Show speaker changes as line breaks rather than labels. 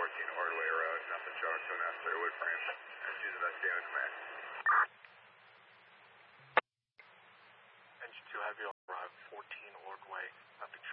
Ordway Road, nothing showing 2.5 wood frames. And choose the SDM command.
Engine 2 Heavy will arrive 14 Ordway, nothing